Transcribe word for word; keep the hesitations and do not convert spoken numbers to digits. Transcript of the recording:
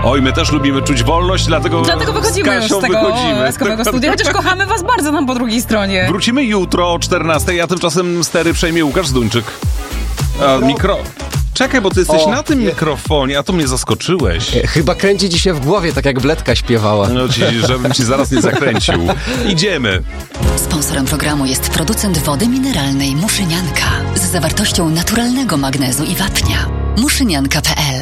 Oj, my też lubimy czuć wolność, dlatego, dlatego wychodzimy z Kasią już z tego wychodzimy. laskowego studia, chociaż kochamy was bardzo tam po drugiej stronie. Wrócimy jutro o czternastej, a tymczasem stery przejmie Łukasz Zduńczyk. A, mikro... Czekaj, bo ty jesteś O, na tym nie. mikrofonie, a to mnie zaskoczyłeś. Chyba kręci ci się w głowie, tak jak Bledka śpiewała. No ci, żebym ci zaraz nie zakręcił. Idziemy. Sponsorem programu jest producent wody mineralnej Muszynianka z zawartością naturalnego magnezu i wapnia. muszynianka kropka pe el